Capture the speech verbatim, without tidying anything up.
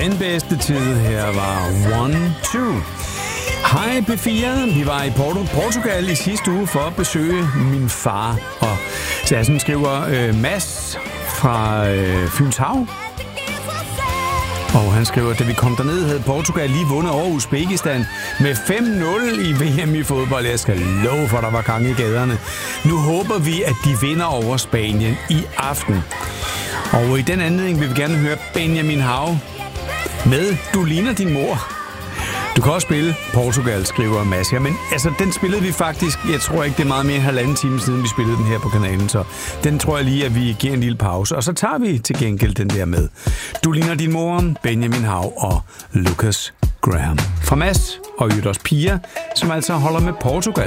Den bedste tid her var one two. Hej P fire, vi var i Porto- Portugal i sidste uge for at besøge min far. Og så sådan skriver øh, Mads fra øh, Fyns Hav. Og han skriver, at da vi kom derned, havde Portugal lige vundet over Uzbekistan med fem nul i V M i fodbold. Jeg skal love for, der var gang i gaderne. Nu håber vi, at de vinder over Spanien i aften. Og i den anledning vil vi gerne høre Benjamin Hav med Du ligner din mor. Du kan også spille Portugal, skriver Mads. Ja, men altså, den spillede vi faktisk, jeg tror ikke, det er meget mere end halvanden time siden, vi spillede den her på kanalen, så den tror jeg lige, at vi giver en lille pause. Og så tager vi til gengæld den der med Du ligner din mor, Benjamin Hav og Lucas Graham. Fra Mads og Jytters Pia, som altså holder med Portugal.